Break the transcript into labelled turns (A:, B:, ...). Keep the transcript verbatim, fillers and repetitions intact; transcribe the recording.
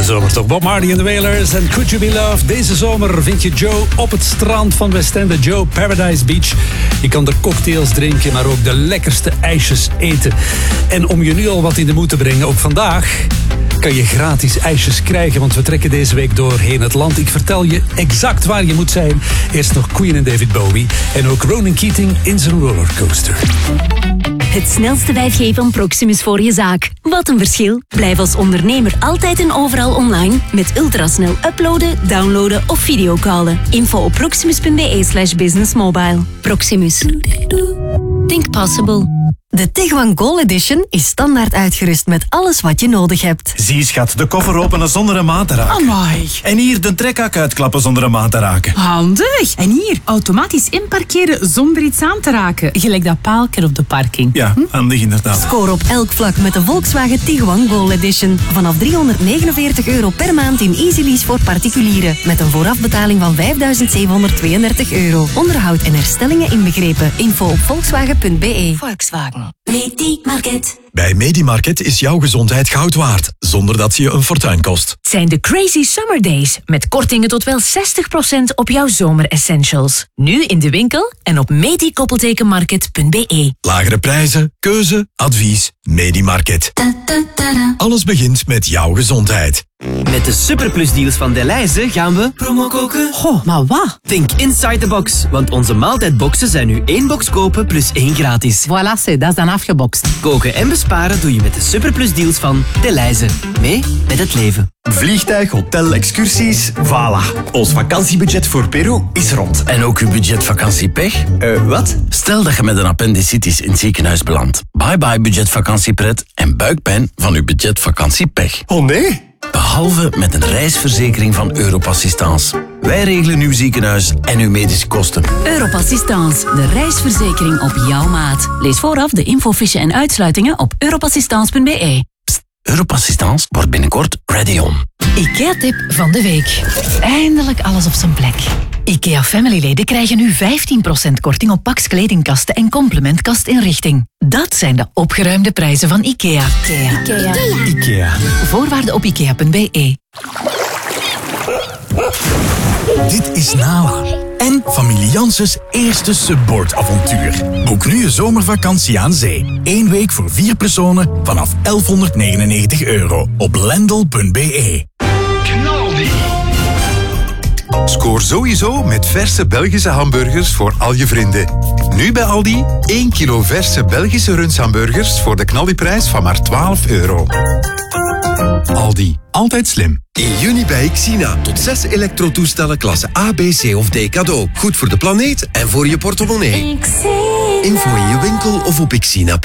A: zomer toch? Bob Marley en de Wailers en Could You Be Loved. Deze zomer vind je Joe op het strand van Westende. Joe Paradise Beach. Je kan er cocktails drinken, maar ook de lekkerste ijsjes eten. En om je nu al wat in de moed te brengen, ook vandaag kan je gratis ijsjes krijgen, want we trekken deze week doorheen het land. Ik vertel je exact waar je moet zijn. Eerst nog Queen en David Bowie en ook Ronan Keating in zijn rollercoaster.
B: Het snelste vijf G van Proximus voor je zaak. Wat een verschil. Blijf als ondernemer altijd en overal online met ultrasnel uploaden, downloaden of videocallen. Info op proximus.be slash businessmobile. Proximus. Think possible.
C: De Tiguan Gold Edition is standaard uitgerust met alles wat je nodig hebt.
D: Zie schat, de koffer openen zonder een maat te raken.
E: Amai.
D: En hier de trekhak uitklappen zonder een maat te raken.
E: Handig. En hier, automatisch inparkeren zonder iets aan te raken. Gelijk dat paalker op de parking.
D: Ja, handig inderdaad.
C: Score op elk vlak met de Volkswagen Tiguan Gold Edition. Vanaf driehonderdnegenenveertig euro per maand in easy lease voor particulieren. Met een voorafbetaling van vijfduizend zevenhonderdtweeëndertig euro. Onderhoud en herstellingen inbegrepen. Info op volkswagen punt be.
B: Volkswagen.
C: Medimarket.
F: Bij Medimarket is jouw gezondheid goud waard, zonder dat ze je een fortuin kost.
G: Het zijn de Crazy Summer Days, met kortingen tot wel zestig procent op jouw zomeressentials. Nu in de winkel en op medi-market punt be.
F: Lagere prijzen, keuze, advies, Medimarket. Alles begint met jouw gezondheid.
H: Met de Superplus deals van Delhaize gaan we promo koken.
E: Goh, maar wat?
H: Think inside the box, want onze maaltijdboxen zijn nu één box kopen plus één gratis.
E: Voilà, dat is dan afgebokst.
H: Koken en besparen doe je met de Superplus deals van Delhaize. Mee met het leven.
I: Vliegtuig, hotel, excursies, voilà. Ons vakantiebudget voor Peru is rond.
J: En ook uw budget vakantiepech?
I: Uh, wat?
J: Stel dat je met een appendicitis in het ziekenhuis belandt. Bye bye budget vakantiepret en buikpijn van uw budget vakantiepech.
I: Oh nee?
J: Behalve met een reisverzekering van Europassistance. Wij regelen uw ziekenhuis en uw medische kosten.
B: Europassistance, de reisverzekering op jouw maat. Lees vooraf de infofiche en uitsluitingen op europassistance punt be.
J: Europassistance wordt binnenkort ready on.
G: IKEA-tip van de week. Eindelijk alles op zijn plek. IKEA Family-leden krijgen nu vijftien procent korting op Pax kledingkasten en complementkastinrichting. Dat zijn de opgeruimde prijzen van IKEA. IKEA.
B: Ikea.
D: Ikea.
G: Voorwaarden op ikea punt be.
F: Dit is Nala en familie Janssens eerste Subboard-avontuur. Boek nu je zomervakantie aan zee. Eén week voor vier personen vanaf elfhonderdnegenennegentig euro op lendl punt be.
K: Scoor sowieso met verse Belgische hamburgers voor al je vrienden. Nu bij Aldi één kilo verse Belgische rundshamburgers voor de knaldiprijs van maar twaalf euro. Aldi, altijd slim.
L: In juni bij Xina. Tot zes elektrotoestellen klasse A, B, C of D cadeau. Goed voor de planeet en voor je portemonnee. Info in je winkel of op xina punt be.